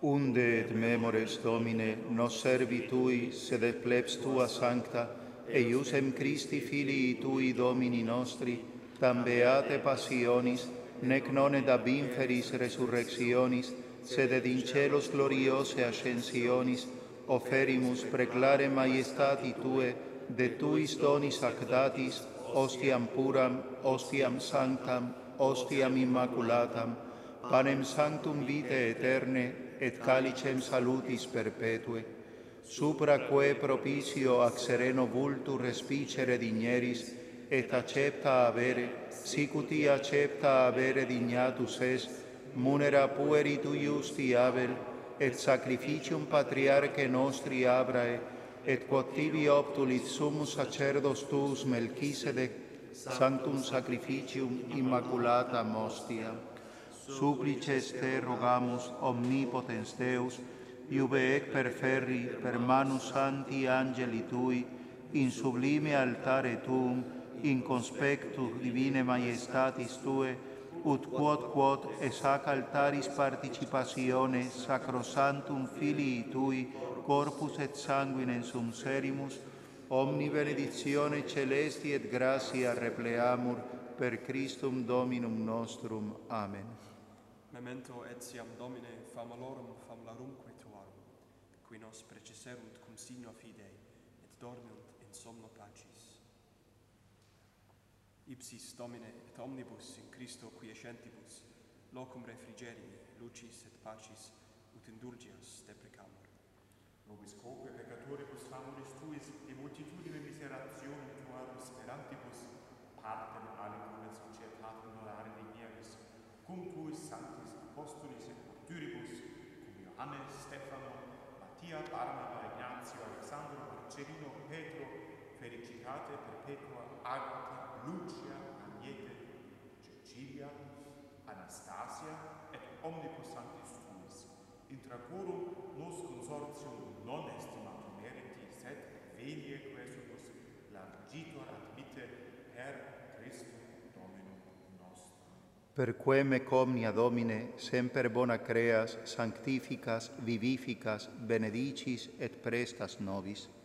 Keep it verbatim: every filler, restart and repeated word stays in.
Unde et memores Domine, nos servi Tui, sed et plebs Tua sancta, eiusem Christi Filii Tui Domini nostri, tam beate passionis, nec non ed ab inferis resurrectionis, sed ed in celos gloriose ascensionis, oferimus preclare maiestati Tue, de Tuis donis ac datis, ostiam puram, ostiam sanctam, ostiam immaculatam, panem sanctum vitae aeterne, et calicem salutis perpetue, supra quae propicio ac sereno vultu respicere digneris, et accepta avere, sic uti accepta avere dignatus est, munera pueri tu iusti Abel, et sacrificium patriarche nostri Abrae, et quod tibi obtulit summus sacerdos tuus Melchisedec, sanctum sacrificium immaculatam ostia. Supplices te rogamus, omnipotens Deus, iube ec perferri per manus santi angeli Tui, in sublime altare Tuum, in conspectu divine maiestatis Tue, ut quod quod es hac altaris participatione sacrosantum Filii Tui, corpus et sanguinem sum serimus, omni benedictione celesti et gratia repleamur per Christum Dominum nostrum. Amen. Memento etiam Domine famalorum famularumque Tuarum, qui nos preceserunt cum signo fidei, et dormiunt in somno pacis. Ipsis Domine et omnibus in Christo quiescentibus, locum refrigerii, lucis et pacis, ut indulgias deprecamur. Nobis quoque peccatoribus famulis Tuis, e multitudine miserationum Tuarum sperantibus, partem alicum et societatem honorare digneris, cum Tuis sanctis apostolis et martyribus, cum Ioannes, Stefano, Mattia, Barnaba, Ignazio, Alexandro, Marcellino, Petro, Felicitate, Perpetua, Agata, Lucia, Agnete, Cecilia, Anastasia, et omnibus sanctis Tuis, intra quorum nos consortium non estimatum meriti, sed venie quesumus largitor admitte per Christum Dominum nostrum. Per quem ec omnia Domine, semper bona creas, sanctificas, vivificas, benedicis et prestas nobis.